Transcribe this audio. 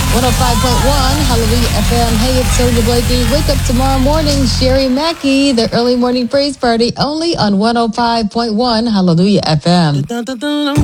105.1 Hallelujah FM. Hey, it's Sonia Blakey. Wake up tomorrow morning, Sherry Mackey, the early morning praise party, only on 105.1 Hallelujah FM.